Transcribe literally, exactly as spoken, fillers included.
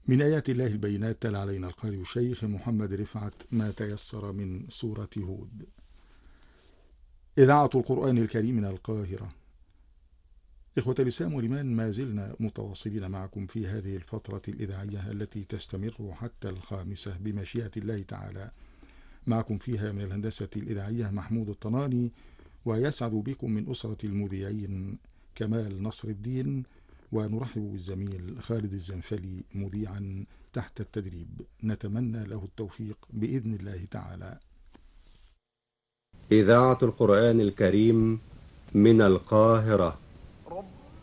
من آيات الله البينات تلا علينا القارئ الشيخ محمد رفعت ما تيسر من سورة هود. إذاعة القرآن الكريم من القاهرة. إخوة الإسلام والإيمان، ما زلنا متواصلين معكم في هذه الفترة الإذاعية التي تستمر حتى الخامسة بمشيئة الله تعالى. معكم فيها من الهندسة الإذاعية محمود الطناني، ويسعد بكم من أسرة المذيعين كمال نصر الدين، ونرحب بالزميل خالد الزنفلي مذيعا تحت التدريب، نتمنى له التوفيق بإذن الله تعالى. إذاعة القرآن الكريم من القاهرة.